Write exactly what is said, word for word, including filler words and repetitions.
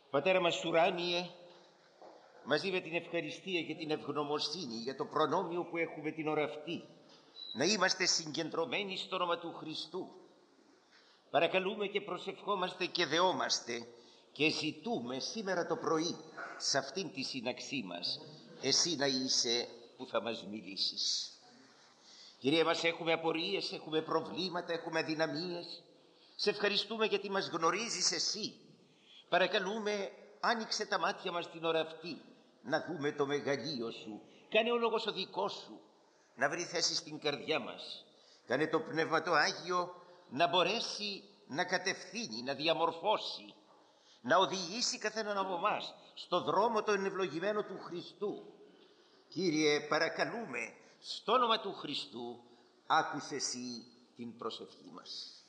Πατέρα μας ουράνιε, μαζί με την ευχαριστία και την ευγνωμοσύνη για το προνόμιο που έχουμε την ώρα αυτή, να είμαστε συγκεντρωμένοι στο όνομα του Χριστού, παρακαλούμε και προσευχόμαστε και δεόμαστε και ζητούμε σήμερα το πρωί σε αυτήν τη σύναξή μας εσύ να είσαι που θα μας μιλήσεις. Κύριε μας, έχουμε απορίες, έχουμε προβλήματα, έχουμε αδυναμίες. Σε ευχαριστούμε γιατί μας γνωρίζεις εσύ. Παρακαλούμε, άνοιξε τα μάτια μας την ώρα αυτή να δούμε το μεγαλείο σου. Κάνε ο λόγος ο δικός σου να βρει θέση στην καρδιά μας. Κάνε το Πνεύμα το Άγιο να μπορέσει να κατευθύνει, να διαμορφώσει, να οδηγήσει καθέναν από εμάς στο δρόμο το ευλογημένο του Χριστού. Κύριε, παρακαλούμε, στο όνομα του Χριστού, άκουσε εσύ την προσευχή μας.